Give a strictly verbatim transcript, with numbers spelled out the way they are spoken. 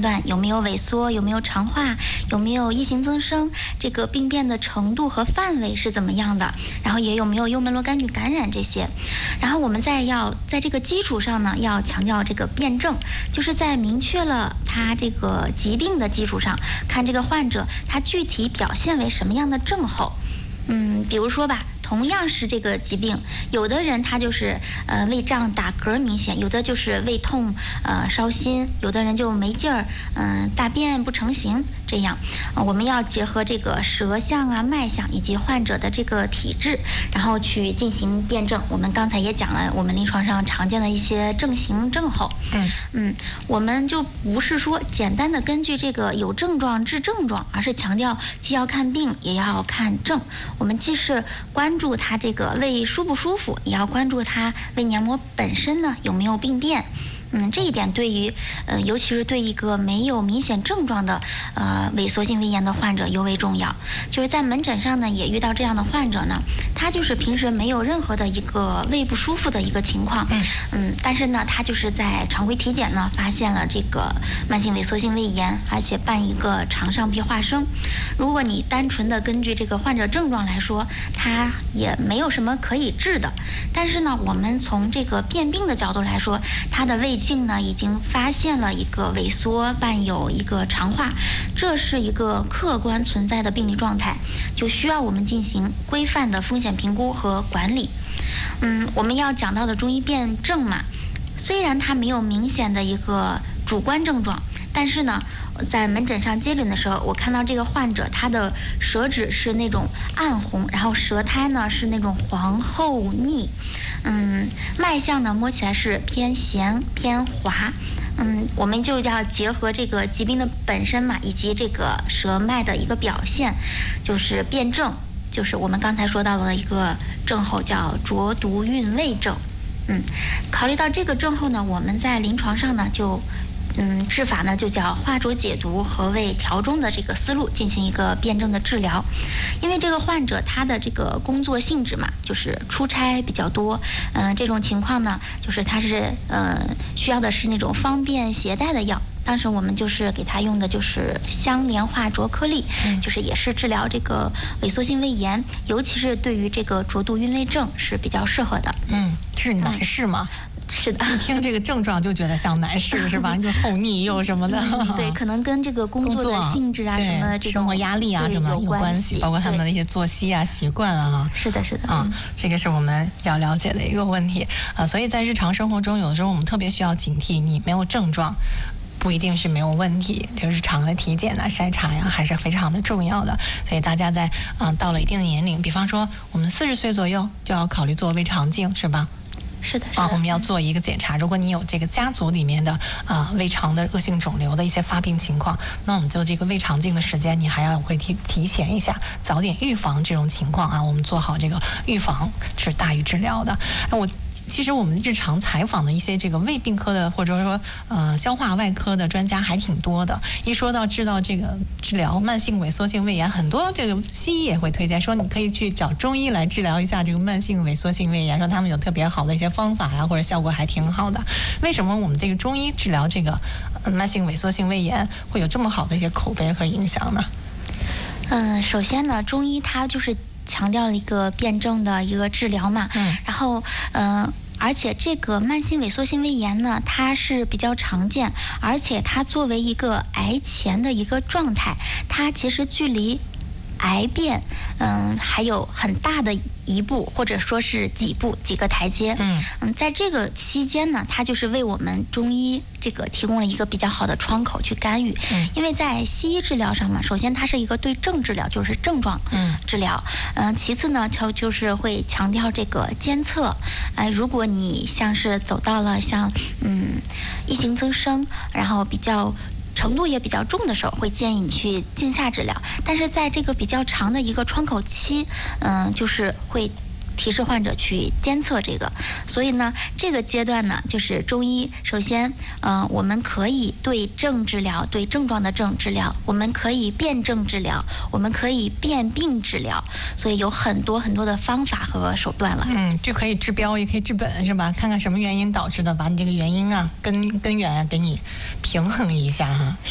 断有没有萎缩，有没有长化，有没有异形增生，这个病变的程度和范围是怎么样的，然后也有没有幽门螺杆菌感染这些。然后我们再要在这个基础上呢，要强调这个辩证，就是在明确了他这个疾病的基础上，看这个患者他具体表现为什么样的症候。嗯，比如说吧，同样是这个疾病，有的人他就是呃胃胀打嗝明显，有的就是胃痛呃烧心，有的人就没劲儿，嗯、呃、大便不成形这样。呃，我们要结合这个舌象啊、脉象以及患者的这个体质，然后去进行辩证。我们刚才也讲了，我们临床上常见的一些症型症候。 嗯嗯，我们就不是说简单的根据这个有症状治症状，而是强调既要看病也要看症。我们既是关注他这个胃舒不舒服，也要关注他胃黏膜本身呢有没有病变。嗯，这一点对于呃，尤其是对一个没有明显症状的呃萎缩性胃炎的患者尤为重要。就是在门诊上呢，也遇到这样的患者呢，他就是平时没有任何的一个胃不舒服的一个情况， 嗯嗯，但是呢，他就是在常规体检呢发现了这个慢性萎缩性胃炎，而且伴一个肠上皮化生。如果你单纯的根据这个患者症状来说，他也没有什么可以治的。但是呢，我们从这个辨病的角度来说，他的胃镜呢已经发现了一个萎缩伴有一个肠化，这是一个客观存在的病理状态，就需要我们进行规范的风险评估和管理。嗯，我们要讲到的中医辨证嘛，虽然它没有明显的一个主观症状，但是呢，在门诊上接诊的时候，我看到这个患者他的舌质是那种暗红，然后舌苔呢是那种黄厚腻，嗯，脉象呢摸起来是偏弦偏滑，嗯，我们就要结合这个疾病的本身嘛，以及这个舌脉的一个表现，就是辨证，就是我们刚才说到的一个症候叫浊毒蕴胃症。嗯，考虑到这个症候呢，我们在临床上呢就。嗯，治法呢就叫化浊解毒和胃调中的这个思路进行一个辩证的治疗。因为这个患者他的这个工作性质嘛，就是出差比较多，嗯、呃，这种情况呢，就是他是呃需要的是那种方便携带的药。当时我们就是给他用的就是香莲化浊颗粒，嗯、就是也是治疗这个萎缩性胃炎，尤其是对于这个浊毒蕴胃症是比较适合的。 嗯，是男士吗？ 嗯是的， 一听这个症状就觉得像男士是吧？就厚腻又什么的、 嗯，对，可能跟这个工作的性质啊、什么这种生活压力啊什么有关系，包括他们的一些作息啊、习惯啊。 是的，是的啊，这个是我们要了解的一个问题啊。所以在日常生活中，有的时候我们特别需要警惕，你没有症状。不一定是没有问题，这个日常的体检啊、筛查呀，还是非常的重要的。所以大家在嗯、呃、到了一定的年龄，比方说我们四十岁左右就要考虑做胃肠镜，是吧？ 是的，是的啊，我们要做一个检查。如果你有这个家族里面的啊、呃、胃肠的恶性肿瘤的一些发病情况，那我们做这个胃肠镜的时间，你还要会提提前一下，早点预防这种情况啊。我们做好这个预防是大于治疗的。我。其实我们日常采访的一些这个胃病科的，或者说呃消化外科的专家还挺多的。一说到治到这个治疗慢性萎缩性胃炎，很多这个西医也会推荐说你可以去找中医来治疗一下这个慢性萎缩性胃炎，说他们有特别好的一些方法呀，或者效果还挺好的。为什么我们这个中医治疗这个慢性萎缩性胃炎会有这么好的一些口碑和影响呢？ 嗯，首先呢，中医它就是强调了一个辩证的一个治疗嘛， 嗯， 然后嗯。呃而且这个慢性萎缩性胃炎呢，它是比较常见，而且它作为一个癌前的一个状态，它其实距离癌变，嗯，还有很大的一步，或者说是几步几个台阶。 嗯嗯，在这个期间呢，它就是为我们中医这个提供了一个比较好的窗口去干预。 嗯， 因为在西医治疗上嘛，首先它是一个对症治疗，就是症状治疗。嗯、呃，其次呢，它就是会强调这个监测。哎、呃，如果你像是走到了像嗯异形增生，然后比较。程度也比较重的时候，会建议你去镜下治疗。但是在这个比较长的一个窗口期，嗯、呃，就是会提示患者去监测这个。所以呢，这个阶段呢，就是中医首先，呃，我们可以对症治疗，对症状的症治疗，我们可以辨证治疗，我们可以辨病治疗，所以有很多很多的方法和手段了。 嗯，就可以治标，也可以治本，是吧？看看什么原因导致的，把你这个原因啊、根根源啊，给你平衡一下哈。